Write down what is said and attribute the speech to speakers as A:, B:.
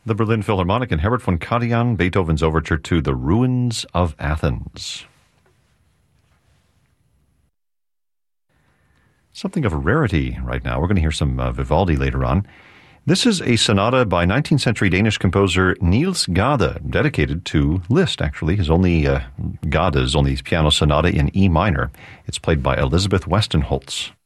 A: The Berlin Philharmonic and Herbert von Karajan, Beethoven's overture to The Ruins of Athens. Something of a rarity right now. We're going to hear some Vivaldi later on. This is a sonata by 19th century Danish composer Niels Gade, dedicated to Liszt, actually. His only Gade's only piano sonata in E minor. It's played by Elizabeth Westenholz.